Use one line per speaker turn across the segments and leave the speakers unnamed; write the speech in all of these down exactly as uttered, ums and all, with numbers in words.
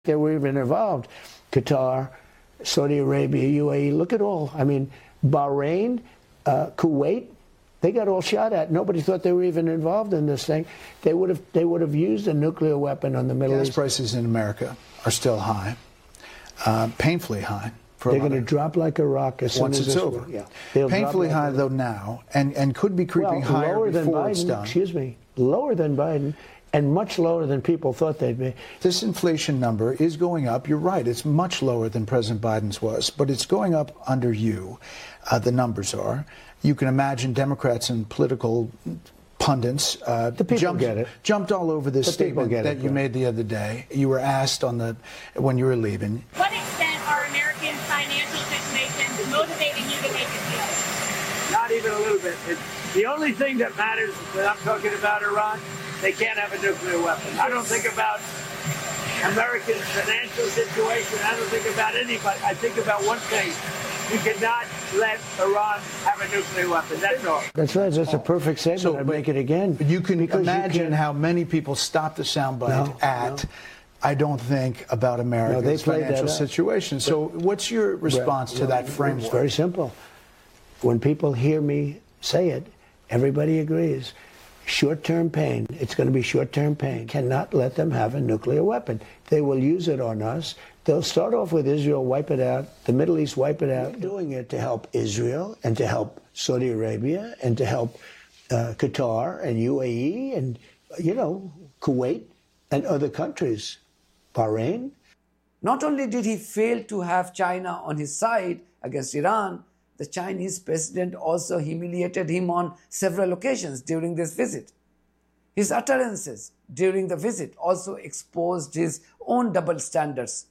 They were even involved. Qatar, Saudi Arabia, U A E, look at all. I mean, Bahrain, uh, Kuwait, they got all shot at. Nobody thought they were even involved in this thing. They would have they would have used a nuclear weapon on the Middle
Gas
East.
prices in America are still high, uh, painfully high.
They're going to drop like a rock as soon
once
as
it's
this,
over.
Yeah,
painfully
like
high though now, and and could be creeping
well,
higher
lower
before
than
it's
Biden,
done.
Excuse me, lower than Biden, and much lower than people thought they'd be.
This inflation number is going up. You're right. It's much lower than President Biden's was, but it's going up under you. Uh, the numbers are. You can imagine Democrats and political pundits uh,
the people
jumped,
get it.
jumped all over this
the
statement
that
it, you right. made the other day. You were asked on the when you were leaving.
What extent are Americans' financial situations motivating you to make a deal?
Not even a little bit. It's the only thing that matters that I'm talking about Iran. They can't have a nuclear weapon. I don't think about Americans' financial situation. I don't think about anybody. I think about one thing. You cannot let Iran have a nuclear weapon. That's all.
That's right. That's a perfect statement.
So,
I'd make it again.
You can
because
imagine
you
how many people stopped the soundbite
no,
at,
no.
I don't think about America's
no,
financial situation. So what's your response
well,
to
no,
that framework?
It's very simple. When people hear me say it, everybody agrees. Short-term pain. It's going to be short-term pain. Cannot let them have a nuclear weapon. They will use it on us. They'll start off with Israel, wipe it out. The Middle East, wipe it out. They're doing it to help Israel and to help Saudi Arabia and to help uh, Qatar and U A E and, you know, Kuwait and other countries. Bahrain.
Not only did he fail to have China on his side against Iran, the Chinese president also humiliated him on several occasions during this visit. His utterances during the visit also exposed his own double standards.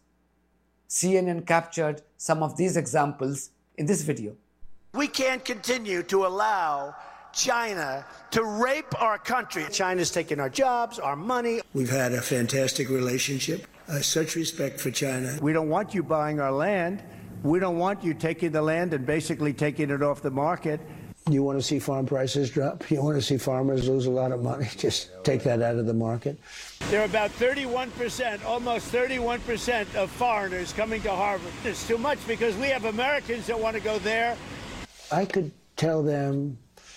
C N N captured some of these examples in this video.
We can't continue to allow China to rape our country. China's taking our jobs, our money.
We've had a fantastic relationship. Uh, such respect for China.
We don't want you buying our land. We don't want you taking the land and basically taking it off the market.
You want to see farm prices drop? You want to see farmers lose a lot of money? Just take that out of the market.
There are about thirty-one percent, almost thirty-one percent of foreigners coming to Harvard. It's too much because we have Americans that want to go there.
I could tell them,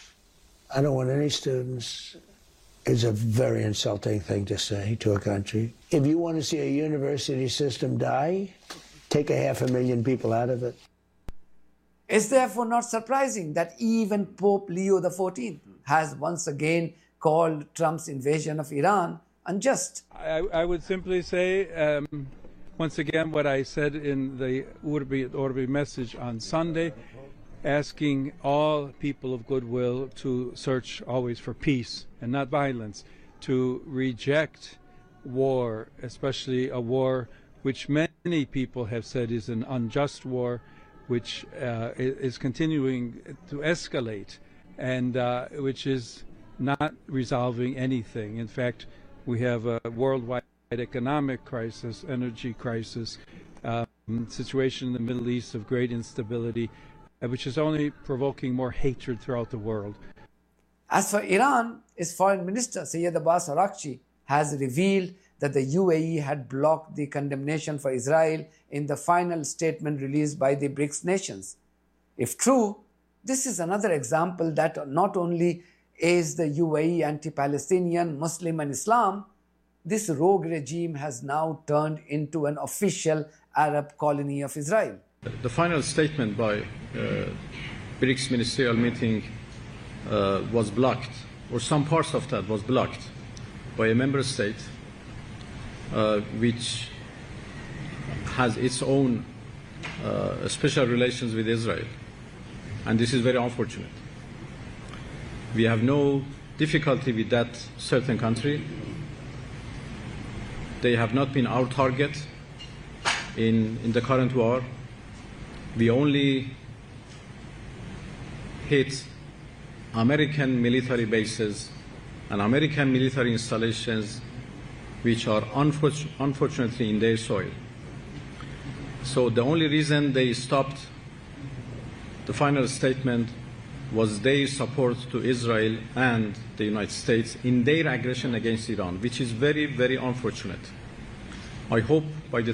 I don't want any students. It's a very insulting thing to say to a country. If you want to see a university system die, take a half a million people out of it.
It's therefore not surprising that even Pope Leo the fourteenth has once again called Trump's invasion of Iran unjust.
I, I would simply say, um, once again, what I said in the Urbi et Orbi message on Sunday, asking all people of goodwill to search always for peace and not violence, to reject war, especially a war which many people have said is an unjust war, which uh, is continuing to escalate and uh, which is not resolving anything. In fact, we have a worldwide economic crisis, energy crisis, um, situation in the Middle East of great instability, uh, which is only provoking more hatred throughout the world.
As for Iran, its foreign minister, Sayyid Abbas Araghchi, has revealed that the U A E had blocked the condemnation for Israel in the final statement released by the BRICS nations. If true, this is another example that not only is the U A E anti-Palestinian, Muslim and Islam, this rogue regime has now turned into an official Arab colony of Israel.
The final statement by uh, BRICS ministerial meeting uh, was blocked, or some parts of that was blocked by a member state uh, which has its own uh, special relations with Israel. And this is very unfortunate. We have no difficulty with that certain country. They have not been our target in, in the current war. We only hit American military bases and American military installations which are unfor- unfortunately in their soil. So the only reason they stopped the final statement was their support to Israel and the United States in their aggression against Iran, which is very, very unfortunate. I hope